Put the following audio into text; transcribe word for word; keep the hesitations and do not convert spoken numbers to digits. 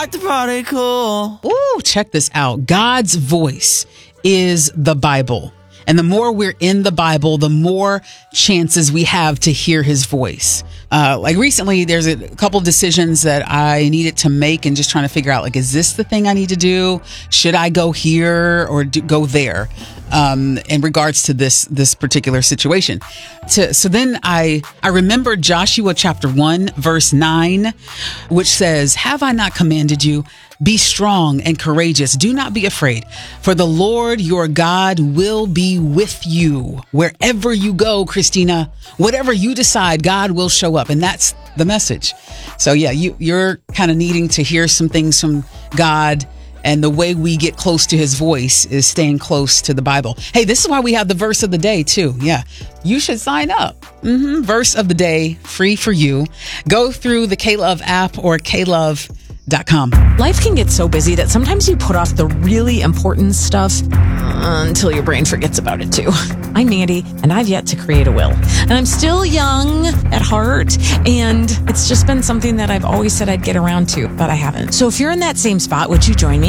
like to party cool. Ooh, check this out. God's voice is the Bible. And the more we're in the Bible, the more chances we have to hear his voice. Uh, like recently, there's a couple of decisions that I needed to make and just trying to figure out, like, is this the thing I need to do? Should I go here or do, go there? Um, in regards to this, this particular situation. To, so then I, I remembered Joshua chapter one, verse nine, which says, have I not commanded you? Be strong and courageous. Do not be afraid, for the Lord your God will be with you wherever you go, Christina. Whatever you decide, God will show up. And that's the message. So yeah, you, you're kind of needing to hear some things from God. And the way we get close to his voice is staying close to the Bible. Hey, this is why we have the verse of the day, too. Yeah, you should sign up. Mm-hmm. Verse of the day, free for you. Go through the K-Love app or K Love dot com. Life can get so busy that sometimes you put off the really important stuff uh, until your brain forgets about it, too. I'm Mandy, and I've yet to create a will. And I'm still young at heart, and it's just been something that I've always said I'd get around to, but I haven't. So if you're in that same spot, would you join me?